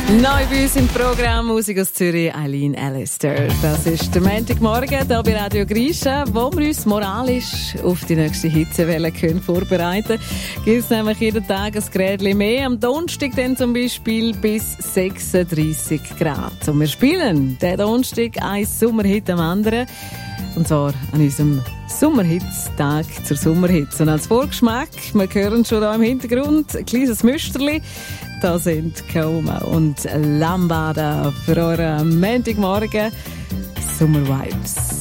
Neu bei uns im Programm Musik aus Zürich, Eileen Allister. Das ist der Montagmorgen hier bei Radio Grisha, wo wir uns moralisch auf die nächste Hitzewelle vorbereiten können. Gibt es nämlich jeden Tag ein Grädchen mehr. Am Donnerstag dann zum Beispiel bis 36 Grad. Und wir spielen den Donnerstag ein Sommerhit am anderen. Und zwar an unserem Sommerhitstag zur Sommerhitze. Und als Vorgeschmack, wir hören schon da im Hintergrund ein kleines Müsterli. Da sind Coma und Lambada für euren Montagmorgen Summer Vibes.